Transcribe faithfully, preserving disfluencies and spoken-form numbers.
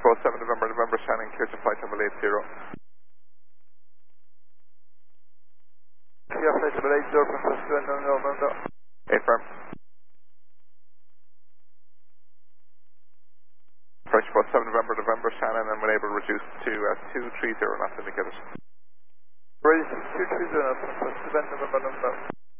four seven November, November, Shannon, clear to flight level eight zero. Clear flight level eight zero, Francisco, no, no, no, no. eight firm. French four seven November, November, Shannon, and when able reduced to uh, two three zero knots indicated. Ready, two three zero, Francisco, November, November.